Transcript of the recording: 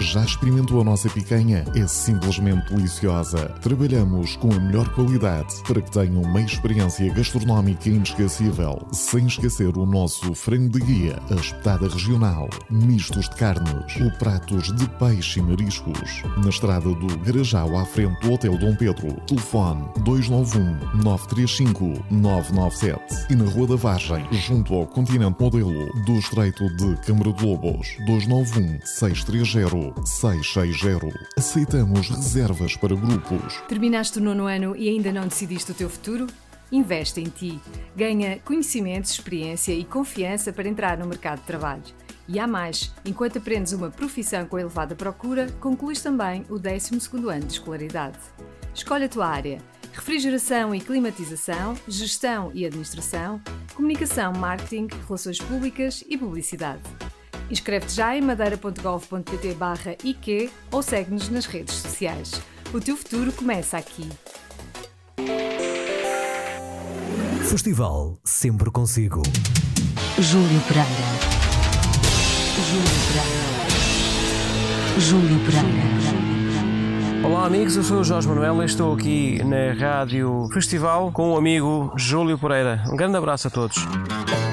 Já experimentou a nossa picanha? É simplesmente deliciosa. Trabalhamos com a melhor qualidade para que tenham uma experiência gastronómica inesquecível, sem esquecer o nosso frango de guia, a espetada regional, mistos de carnes ou pratos de peixe e mariscos. Na estrada do Garajal, à frente do Hotel Dom Pedro. Telefone 291-935-997 e na Rua da Vargem, junto ao Continente Modelo do Estreito de Câmara de Lobos. 291-630-660. Aceitamos reservas para grupos. Terminaste o 9º ano e ainda não decidiste o teu futuro? Investe em ti. Ganha conhecimentos, experiência e confiança para entrar no mercado de trabalho. E há mais, enquanto aprendes uma profissão com elevada procura, concluís também o 12º ano de escolaridade. Escolhe a tua área: refrigeração e climatização, gestão e administração, comunicação, marketing, relações públicas e publicidade. Inscreve-te já em madeira.gov.pt/IQ ou segue-nos nas redes sociais. O teu futuro começa aqui. Festival sempre consigo. Júlio Pereira. Júlio Pereira. Olá amigos, eu sou o Jorge Manuel e estou aqui na Rádio Festival com o amigo Júlio Pereira. Um grande abraço a todos.